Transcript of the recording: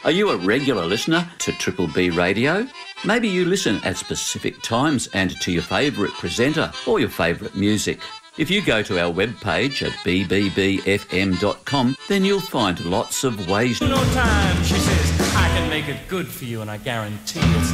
Are you a regular listener to Triple B Radio? Maybe you listen at specific times and to your favourite presenter or your favourite music. If you go to our webpage at bbbfm.com, then you'll find lots of ways. No time, she says, I can make it good for you and I guarantee it's